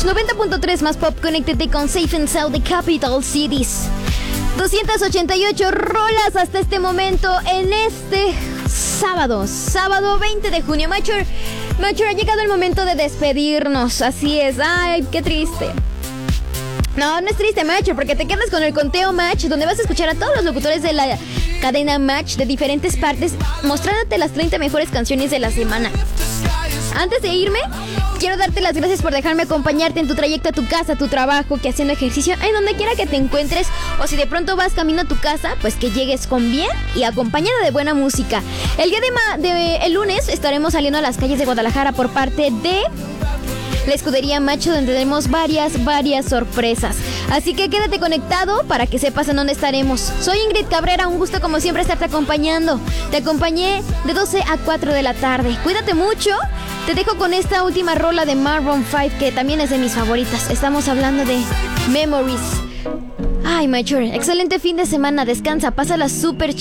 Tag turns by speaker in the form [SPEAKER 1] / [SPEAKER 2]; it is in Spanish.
[SPEAKER 1] Match 90.3 más pop. Conéctate con Safe and Sound de Capital Cities. 288 rolas hasta este momento en este sábado 20 de junio. Mature, ha llegado el momento de despedirnos. Así es. Ay, qué triste. No es triste, Mature, porque te quedas con el conteo Match, donde vas a escuchar a todos los locutores de la cadena Match de diferentes partes, mostrándote las 30 mejores canciones de la semana. Antes de irme, quiero darte las gracias por dejarme acompañarte en tu trayecto a tu casa, a tu trabajo, que haciendo ejercicio, en donde quiera que te encuentres, o si de pronto vas camino a tu casa, pues que llegues con bien y acompañada de buena música. El día el lunes estaremos saliendo a las calles de Guadalajara por parte de la escudería Macho, donde tenemos varias sorpresas. Así que quédate conectado para que sepas en dónde estaremos. Soy Ingrid Cabrera, un gusto como siempre estarte acompañando. Te acompañé de 12 a 4 de la tarde. Cuídate mucho. Te dejo con esta última rola de Maroon 5, que también es de mis favoritas. Estamos hablando de Memories. Ay, Mature, excelente fin de semana. Descansa, pásala súper